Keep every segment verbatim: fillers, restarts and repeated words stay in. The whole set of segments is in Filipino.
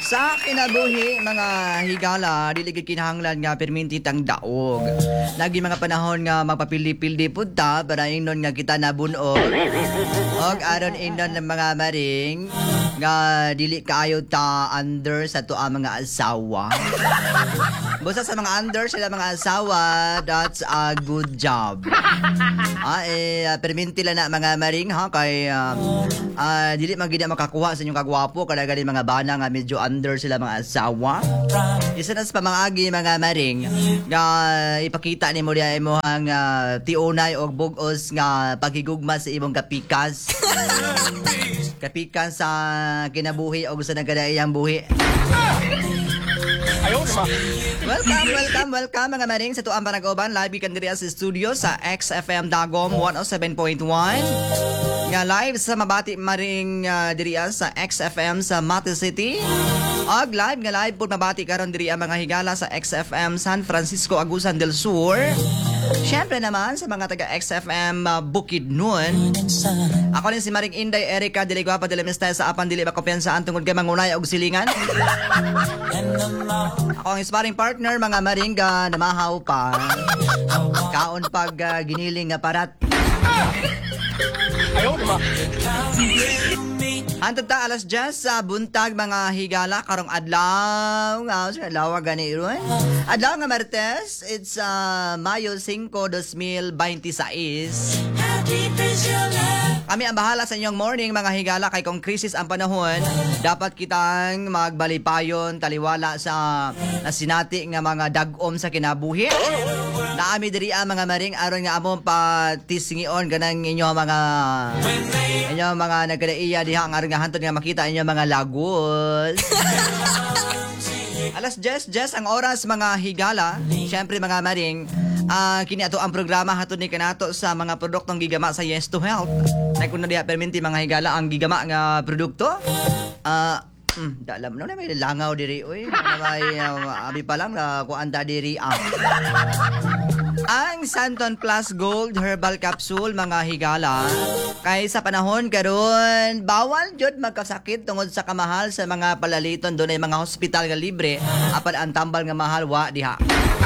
Sa kinabuhi, mga higala, dili gid kinahanglan nga perminti tang daog. Lagi mga panahon nga magpapildi-pildi punta para ingnon nga kita nabunog. Og aron ingnon ng mga maring nga dili kaayo ta under sa tuwa mga asawa. Basta sa mga under sila mga asawa, that's a good job. Ah, eh, perminti lang na mga maring ha kay um, uh, dili man gid makakuha sa inyong kagwapo kada gali mga bana nga medyo under sila mga asawa. Isa na sa pamangagi mga maring nga ipakita ni mo diya imo ang uh, tiunay og bugos nga paghigugma sa imong kapikas. Kapikas sa kinabuhi og sa nagadaiyang buhi. Ayaw ma. Welcome, welcome, welcome mga maring sa tuang Panag-uban. Live kan diri sa studio sa X F M Dagom one oh seven point one. Nga live sa Mabati maring uh, diri sa X F M sa Mate City. Og live nga live pud mabati karon diri ang mga higala sa X F M San Francisco Agusan del Sur. Siyempre naman sa mga taga X F M uh, Bukidnon. Ako rin si Maring Inday Erica dili gwapa dili mistay sa apan dili makumpiyansaan tungod kay mangunay og silingan. Ako ang sparring partner mga maringga na mahaw pa. Kaon pag uh, giniling nga parat. Ayaw ma. Hantod ta alas diyes sa buntag mga higala karong adlaw nga sa adlaw gani ron. Adlaw nga Martes, it's uh, Mayo cinco, dos mil veintiséis. Kami ang bahala sa inyong morning mga higala kay kung krisis ang panahon, dapat kitang magbalipayon taliwala sa nasinati nga mga dagom sa kinabuhi. Naami diri ang mga maring aron nga among patisngion ganang inyo mga inyo mga nagkadaiya diha ang aron nga hantod nga makita inyo mga lagos. Alas diyes, diyes ang oras mga higala. Siyempre mga maring, uh, kini ato ang programa hatod ni kanato sa mga produktong gigama sa Yes to Health. Nay kun na diha perminti mga higala ang gigama nga produkto. Ah, uh, mm, da alam no na may langaw diri oy. May uh, abi pa lang na uh, kuan da diri ah. Ang Santon Plus Gold Herbal Capsule mga higala kay sa panahon karon bawal jud magkasakit tungod sa kamahal sa mga palaliton dunay mga hospital nga libre apan ang tambal nga mahal wa diha.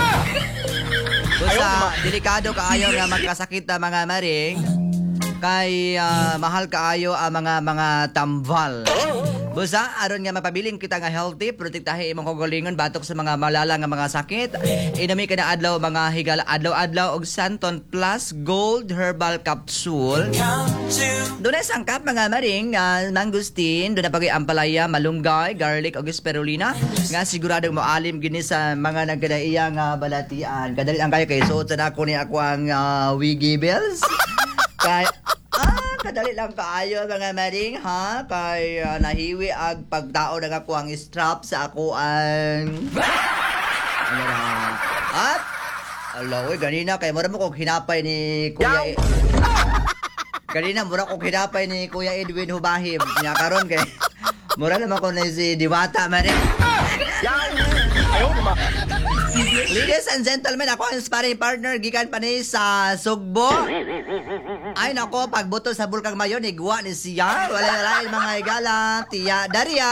Busa delikado kaayo nga magkasakit ta mga maring kay uh, mahal kaayo ang mga mga tambal. Busa aron nga mapabiling kita nga healthy, protektahi imong kaugalingon batok sa mga malala nga mga sakit. Inami ka na adlaw mga higala adlaw-adlaw og Santon Plus Gold Herbal Capsule. Dunay sangkap mga maring uh, mangustin, dunay pagay ampalaya, malunggay, garlic ug spirulina nga siguradong moalim gini sa mga nagkadaiya nga balatian. Kadali ang kayo kay suot sa nako ni ako ang uh, Wiggy Bells. Kay ah, kadali lang kaayo mga maring ha kay uh, nahiwi ag pagtao nga ako ang strap sa ako ang ano na at alaw ganina kay mura mo kog hinapay ni Kuya e- ganina mura kog hinapay ni Kuya Edwin Hubahib nya karon kay mura naman ko ni si Diwata maring Ayaw ma. Ladies and gentlemen, ako ang sparring partner gikan pa ni sa Sugbo. Ay nako, pagbuto sa bulkang mayon igwa ni siya. Wala-wala mga higala, Tia Daria.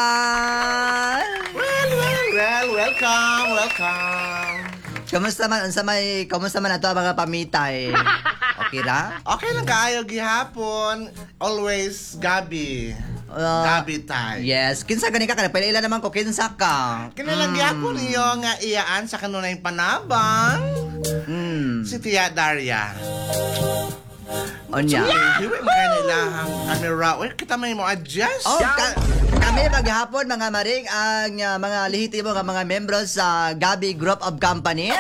Well, well, well, welcome, welcome. Kamusta man unsa may kamusta man ato ang mga pamitay? Okay ra? Okay lang kaayo gihapon. Always Gabi. Uh, Gabi time. Yes, kinsa gani ka kana pala ila naman ko kinsa ka. Kinalang gihapon niyo nga iyaan sa kanunay panabang. Mm. Si Tia Daria. Onya. Hiwi mo kanilahang camera. Uy, kita may mo adjust. Oh, ka- kami maghapon mga maring ang uh, mga lehitimo nga mga membro sa Gabi Group of Company.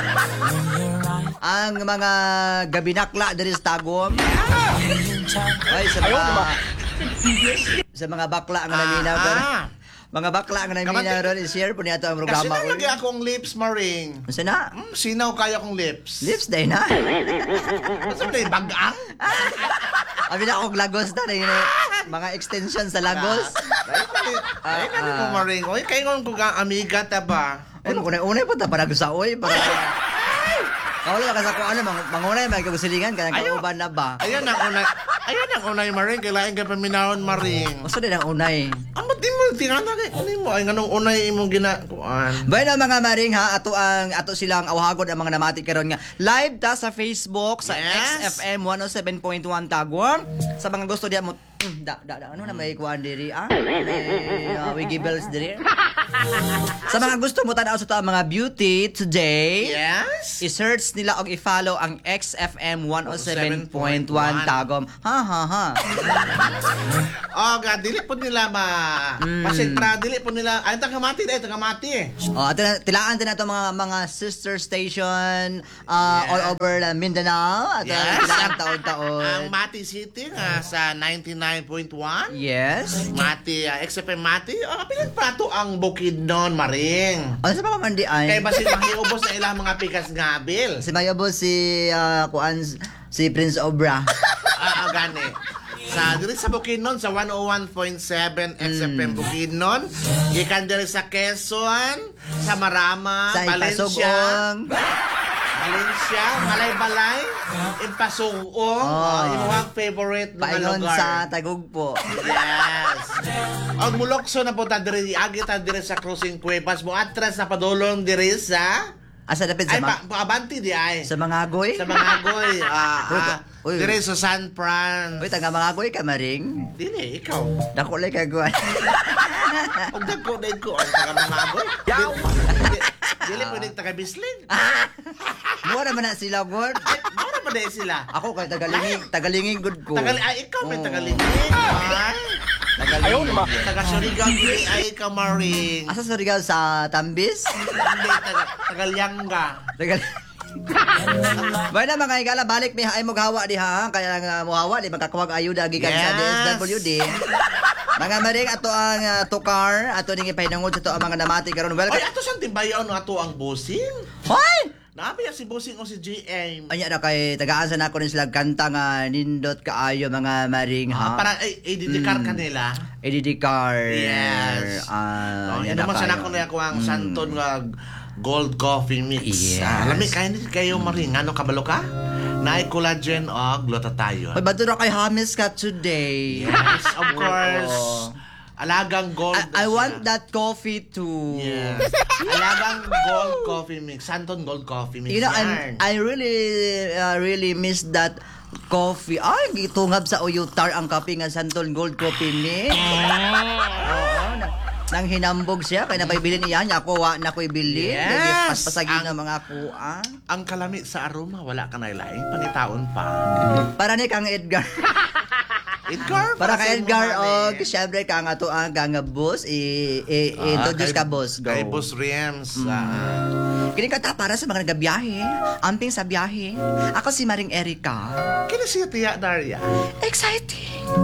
Ang mga gabinakla diri sa Tagum. Ay, sa mga, sa mga bakla nga naminaw Ah, ron. ah. Mga bakla nga naminaw ron, i-share po niya ito ang Kasi programa. nalagay akong lips, Maring. Masa na? Hmm, sinaw kaya kong lips. Lips day na. Kasi na yung bagang. Abi na akong lagos na rin. Mga extension sa lagos. Ay, kami ko, Maring. Uy, kayo nga kung amiga ta ba? Ay, makunay-unay po ta para gusto oy. Para... Kawala ka sa kung ano, mang- mangunay, may kagusilingan ka, Ayaw. kauban na ba? Ayan ang unay. Ayan ang unay, Maring. Kailangan ka paminahon, Maring. Masa din ang unay? Amot Di mo, tingnan na kay, ano mo, ay ganong unay imong ginakuan. Bueno mga maring ha, ato ang ato silang awhagod ang mga namati karon nga. Live ta sa Facebook sa Yes. X F M one oh seven point one Tagum. Sa mga gusto diya mo mm, da, da, da, ano na may kuan diri ah? May uh, wiggy bells diri. Sa mga gusto mo tanaw sa ta mga beauty today. Yes? I-search nila o i-follow ang X F M one oh seven point one Tagum. Ha ha ha. Oh, God, dili po nila ma... Mm. Pasintra, dili po nila... Ay, tagamati dahil, tagamati eh. Oh, ato na, tilaan din nato mga mga sister station uh, Yeah. all over uh, Mindanao. At Yes. tilaan taon-taon. Ang Mati City nga sa ninety-nine point one. Yes. Mati, uh, X F M Mati. Oh, pilang prato ang Bukidnon, Maring. Ano sa mga mandi ay? Kaya basin mahiubos na ilang mga pikas nga, Bill. Si Mayabo si uh, kuan si Prince Obra. Ah, ah, gani. Sa diri sa Bukidnon sa one oh one point seven X F M Bukidnon, gikan diri sa Quezon, sa Marama, Sa Valencia, Ipasugong. Valencia, Balay-Balay, Impasugong, Oh. oh. imong favorite mga Paingon lugar. sa Tagugpo. Yes. Og mulokso na po ta diri, agi ta diri sa Cruising Cuevas, mo atras na padulong diri sa Asa dapit sa ay mga pa, abanti di ay. sa mga agoy? Sa mga agoy, ah, Uy, ah, uy. diri sa San Fran. Uy, taga mga agoy ka maring. Dili, ikaw. Dako lay ka guan. Ang dagko na ko ang taga mga agoy. Dili, dili pwede taga Bisling. Mura man na sila god. Mara pa dahil sila. Ako kay tagalinging, tagalinging good ko. Tagal, ay, ikaw may Oo. tagalingin. Ay, tagalingin. Taga Surigao, dili, ay, ikaw maring. Asa sa Surigao sa Tambis? Hindi, taga, tagalyangga. Tagal. Bueno mga igala, balik mi ay maghawa di ha. Kaya nga muhawa di magkakuwag ayuda gikan sa Yes. D S W D. Mga maring ato ang uh, tukar, ato ning ipahinungod sa to ang mga namati karon. Welcome. Ay, ato siyang timbayaw no ato ang bossing. Hoy! Nabi si bossing o si G M. Anya na kay tagaan sa nako rin sila kanta nga nindot kaayo mga maring Ah, ha. para ay, ay didikar Mm. kanila. Edidi Car. Yes. Ah, Oh, yan yun naman na sa kayo. nako na ako ang Mm. Santon nga gold coffee mix. Yes. Ah, alam kayo kayo maring ano kabalo ka? Naay collagen o glutathione. Hoy, bato na kay Hamis ka today. Yes, of course. Oo. Alagang gold. I, I want that coffee too. Yes. Alagang gold coffee mix. Santon gold coffee mix. You know, yan. I'm, I really, uh, really miss that coffee. Ay, gitungab sa Uyutar ang kape nga Santol Gold Coffee ni. Oo, na, nang hinambog siya, kaya napay niya niya, ako wa na ko'y bili. Yes. Paspasagin Ang- ng mga kuha. Ang kalami sa aroma, wala ka na ilaing pangitaon pa. Para ni kang Edgar. Edgar, Para kay basin mo Edgar, kami. og siyempre kang ato ang kang boss, i, i, Ah, introduce kay- ka boss. Go. Kay Boss Rems. ah. Kini kata para sa mga nagabiyahe, amping sa biyahe. Ako si Maring Erica. Kini siya tiya, Daria. Exciting!